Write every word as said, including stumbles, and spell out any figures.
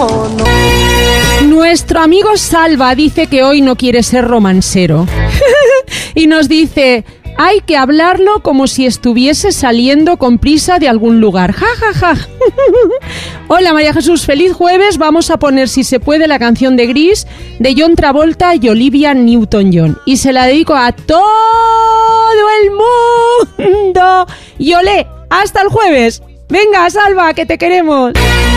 Oh, no. Nuestro amigo Salva dice que hoy no quiere ser romancero. Y nos dice, hay que hablarlo como si estuviese saliendo con prisa de algún lugar. Ja, ja, ja. Hola María Jesús, feliz jueves. Vamos a poner, si se puede, la canción de Gris de John Travolta y Olivia Newton-John. Y se la dedico a todo el mundo. Y olé, hasta el jueves. Venga, Salva, que te queremos.